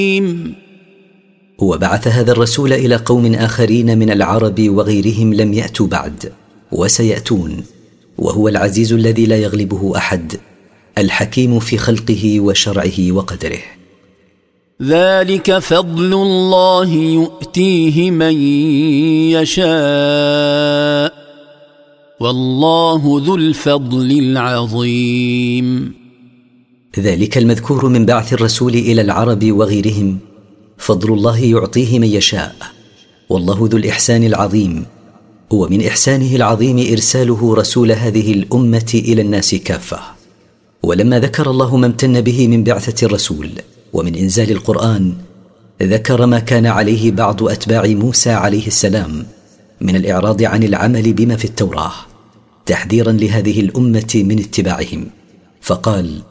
وبعث هذا الرسول إلى قوم آخرين من العرب وغيرهم لم يأتوا بعد وسيأتون، وهو العزيز الذي لا يغلبه أحد، الحكيم في خلقه وشرعه وقدره. ذلك فضل الله يؤتيه من يشاء والله ذو الفضل العظيم. ذلك المذكور من بعث الرسول إلى العرب وغيرهم فضل الله يعطيه من يشاء، والله ذو الإحسان العظيم. ومن إحسانه العظيم إرساله رسول هذه الأمة إلى الناس كافة. ولما ذكر الله ما امتن به من بعثة الرسول ومن إنزال القرآن، ذكر ما كان عليه بعض أتباع موسى عليه السلام من الإعراض عن العمل بما في التوراة، تحذيرا لهذه الأمة من اتباعهم، فقال: